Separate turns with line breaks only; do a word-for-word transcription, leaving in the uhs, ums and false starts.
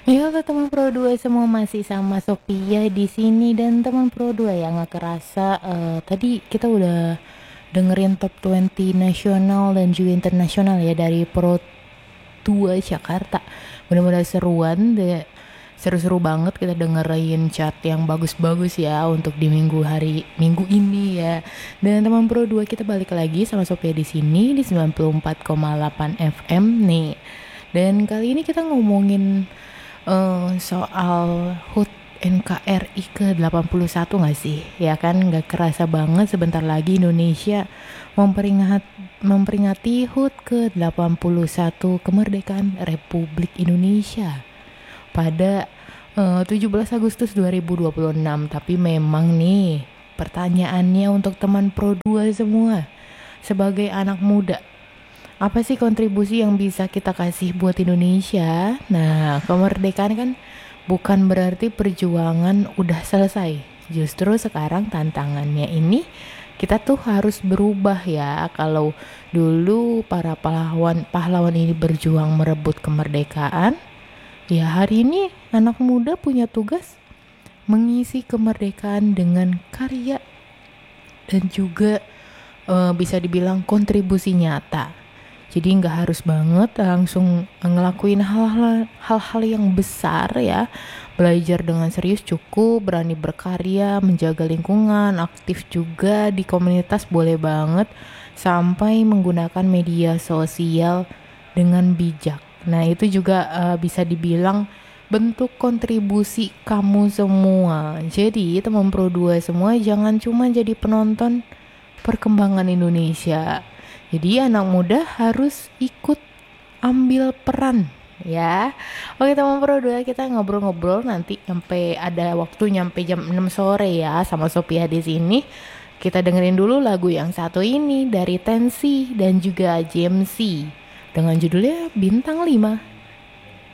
Ya teman Pro dua semua, masih sama Sophia di sini. Dan teman Pro dua ya nggak kerasa, eh, tadi kita udah dengerin top dua puluh nasional dan juga internasional ya dari Pro dua Jakarta. Benar-benar seruan deh. Seru-seru banget kita dengerin chat yang bagus-bagus ya untuk di minggu hari minggu ini ya. Dan teman Pro dua, kita balik lagi sama Sophia di sini di sembilan puluh empat koma delapan F M nih. Dan kali ini kita ngomongin eh, soal H U T N K R I ke delapan puluh satu nggak sih? Ya kan nggak kerasa banget sebentar lagi Indonesia memperingat, memperingati H U T ke delapan puluh satu kemerdekaan Republik Indonesia pada eh, tujuh belas Agustus dua ribu dua puluh enam. Tapi memang nih pertanyaannya untuk teman Pro dua semua, sebagai anak muda, apa sih kontribusi yang bisa kita kasih buat Indonesia? Nah, kemerdekaan kan bukan berarti perjuangan udah selesai. Justru sekarang tantangannya ini kita tuh harus berubah ya. Kalau dulu para pahlawan pahlawan ini berjuang merebut kemerdekaan, ya hari ini anak muda punya tugas mengisi kemerdekaan dengan karya dan juga eh, bisa dibilang kontribusi nyata. Jadi nggak harus banget langsung ngelakuin hal-hal hal-hal yang besar ya. Belajar dengan serius cukup, berani berkarya, menjaga lingkungan, aktif juga di komunitas boleh banget, sampai menggunakan media sosial dengan bijak. Nah, itu juga eh, bisa dibilang bentuk kontribusi kamu semua. Jadi, teman Pro dua semua jangan cuma jadi penonton perkembangan Indonesia. Jadi anak muda harus ikut ambil peran ya. Oke teman Pro dua, kita ngobrol-ngobrol nanti sampai ada waktu nyampe jam enam sore ya sama Sophia di sini. Kita dengerin dulu lagu yang satu ini dari Tensi dan juga J M C dengan judulnya Bintang lima.